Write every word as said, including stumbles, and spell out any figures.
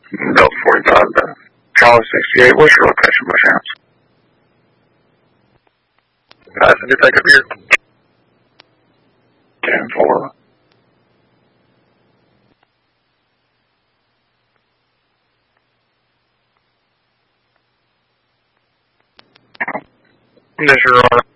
Built forty-five to Charlie sixty-eight. What's your location, by chance? Guys, what do you think of you? ten four. This is your order.